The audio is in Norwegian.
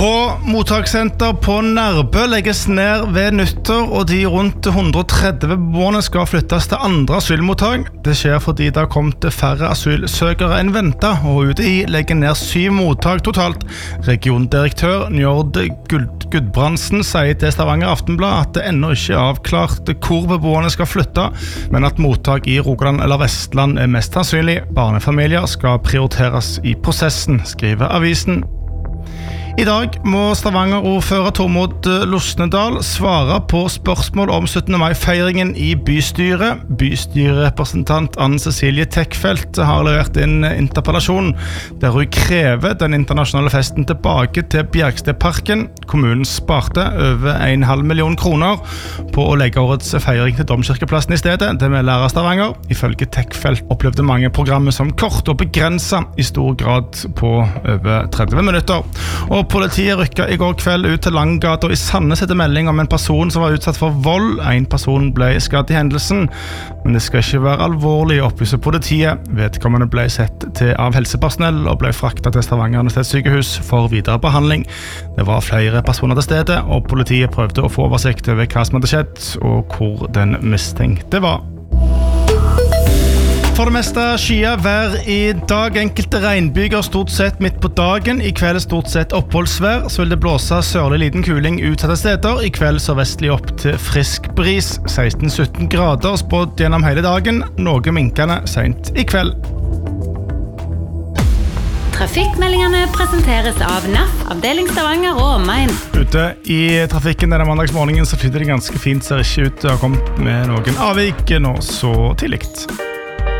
Mottaksenter på Nærbø legges ned ved nyttår, og de rundt 130 beboerne skal flyttes til andre asylmottak. Det skjer fordi det har kommet færre asylsøkere enn ventet, og UDI legger ned 7 mottak totalt. Regiondirektør Njord Gudbrandsen sier til Stavanger Aftenblad at det ennå ikke er avklart hvor beboerne skal flytte, men at mottak i Rogaland eller Vestland er mest sannsynlig. Barnefamilier skal prioriteres i prosessen, skriver avisen. I dag må Stavanger-ordfører Tormod Losnedal svare på spørsmål om 17. mai-feiringen i bystyret. Bystyrerepresentant Anne-Cecilie Tekfeldt har levert inn interpellasjon der hun krever den internasjonale festen tilbake til Bjergstedparken. Kommunen sparte over 1,5 million kroner på å legge årets feiring til Domkirkeplassen i stedet. Det med lærer Stavanger. Ifølge Tekfeldt opplevde mange programmer som kort og begrenset i stor grad på over 30 minutter. Og politiet rykket i går kveld ut til Langgata i Sandnes etter melding om en person som var utsatt for vold. En person ble skadd i hendelsen, men det skal ikke være alvorlig, opplyser politiet. Vedkommende ble sett til av helsepersonell og ble fraktet til Stavanger Universitetssykehus for videre behandling. Det var flere personer til stedet, og politiet prøvde å få oversikt over hva som hadde skjedd, og hvor den mistenkte var. For det meste skyer vær i dag. Enkelte regnbyger stort sett midt på dagen. I kveld stort sett oppholdsvær. Så vil det blåse sørlig liten kuling utsatte steder. I kveld sørvestlig opp til frisk bris. 16-17 grader spådd gjennom hele dagen. Noe minkende sent i kveld. Trafikkmeldingene presenteres av NAF, avdeling Stavanger og omegn. Ute i trafikken denne mandagsmorgenen så flyter det ganske fint. Ser ikke ut til å ha kommet med noen avvik nå så tidlig.